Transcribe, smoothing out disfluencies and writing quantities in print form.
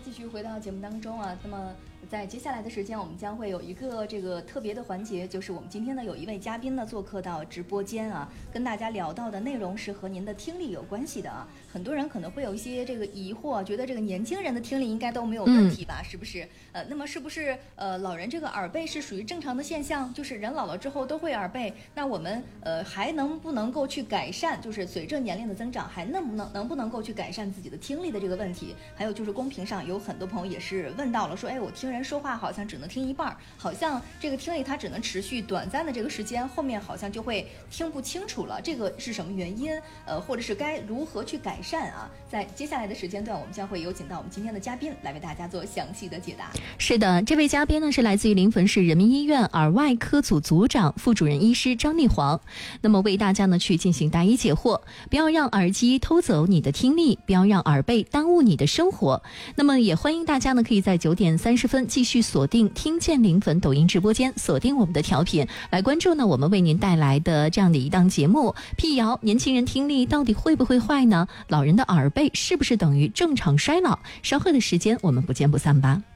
继续回到节目当中啊。那么在接下来的时间，我们将会有一个特别的环节，就是我们今天呢有一位嘉宾呢做客到直播间啊，跟大家聊到的内容是和您的听力有关系的啊。很多人可能会有一些疑惑，觉得年轻人的听力应该都没有问题吧？是不是？那么是不是老人耳背是属于正常的现象？就是人老了之后都会耳背，那我们还能不能够去改善？就是随着年龄的增长，还能不能够去改善自己的听力的这个问题？还有就是公屏上有很多朋友也是问到了，说我听人说话好像只能听一半，好像听力它只能持续短暂的这个时间，后面好像就会听不清楚了，这个是什么原因？或者是该如何去改善啊？在接下来的时间段，我们将会有请到我们今天的嘉宾来为大家做详细的解答。 是的，这位嘉宾呢是来自于临汾市人民医院耳外科组组长、副主任医师张丽煌，那么为大家呢去进行答疑解惑，不要让耳机偷走你的听力，不要让耳背耽误你的生活。那么也欢迎大家呢可以在9点30分继续锁定听见临汾抖音直播间，锁定我们的调频，来关注呢我们为您带来的这样的一档节目。辟谣，年轻人听力到底会不会坏呢？老人的耳背是不是等于正常衰老？稍后的时间我们不见不散吧。